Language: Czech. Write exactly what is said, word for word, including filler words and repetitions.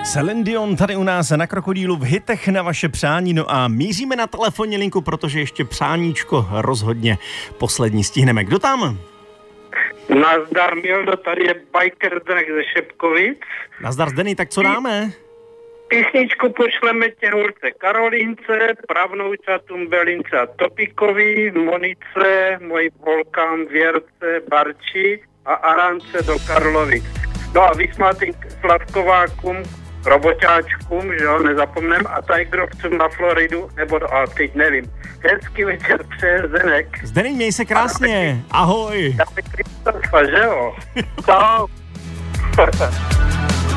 Celine Dion tady u nás na Krokodýlu v hitech na vaše přání. No a míříme na telefonní linku, protože ještě přáníčko rozhodně poslední stihneme. Kdo tam? Nazdar, Mildo, tady je Biker Zdenek ze Šepkovic. Nazdar, Zdeny, tak co dáme? Písničku pošleme těhulce Karolince, pravnoučatům Belince a Topikovi, Monice, mojim holkám Věrce, Barči a Arance do Karlovic. No a vysmátým Sladkovákům, roboťáčkům, že jo, nezapomnem, a Tigrovcům na Floridu, nebo, a teď nevím. Hezký večer přeje Zdenek. Zdeněk, měj se krásně, ahoj. Já bych Kristofa, že jo? Čau.